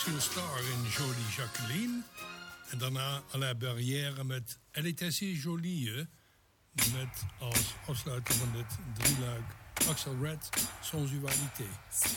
Nashville Star in Jolie Jacqueline. En daarna Alain Barrière met Elle est assez jolie. Met als afsluiter van dit drieluik Axel Red, Sensualité.